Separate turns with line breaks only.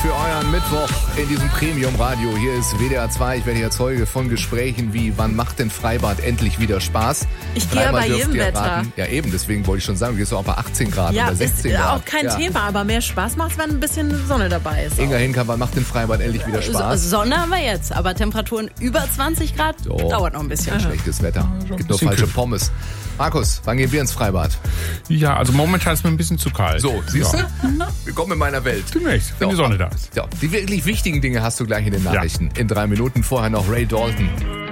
für euren Mittwoch in diesem Premium-Radio. Hier ist WDR 2. Ich werde hier Zeuge von Gesprächen wie, wann macht denn Freibad endlich wieder Spaß?
Ich gehe bei jedem Wetter.
Raten. Ja eben, deswegen wollte ich schon sagen, du gehst auch bei 18 Grad oder 16 Grad.
Ja, ist auch kein Thema, aber mehr Spaß macht es, wenn ein bisschen Sonne dabei ist.
Inga Hinker, wann macht denn Freibad endlich wieder Spaß?
Sonne haben wir jetzt, aber Temperaturen über 20 Grad dauert noch ein bisschen.
Schlechtes Wetter. Gibt nur falsche Pommes. Markus, wann gehen wir ins Freibad?
Ja, also momentan ist mir ein bisschen zu kalt.
So, siehst du? Willkommen in meiner Welt.
Demnächst, wenn die Sonne da ist.
Ja, die wirklich wichtigen Dinge hast du gleich in den Nachrichten. In 3 Minuten vorher noch Ray Dalton.